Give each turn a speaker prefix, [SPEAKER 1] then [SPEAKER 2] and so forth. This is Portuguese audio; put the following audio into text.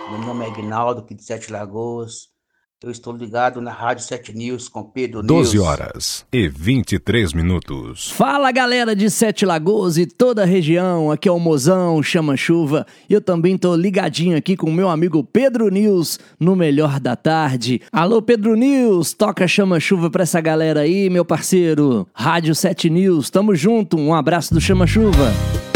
[SPEAKER 1] Meu nome é Aguinaldo, aqui de Sete Lagoas. Eu estou ligado na Rádio 7 News com Pedro
[SPEAKER 2] 12
[SPEAKER 1] News.
[SPEAKER 2] horas e 23 minutos.
[SPEAKER 3] Fala, galera de Sete Lagoas e toda a região, aqui é o Mozão, Chama-Chuva. E eu também tô ligadinho aqui com o meu amigo Pedro News, no Melhor da Tarde. Alô, Pedro News, toca Chama-Chuva pra essa galera aí, meu parceiro. Rádio 7 News, tamo junto, um abraço do Chama-Chuva.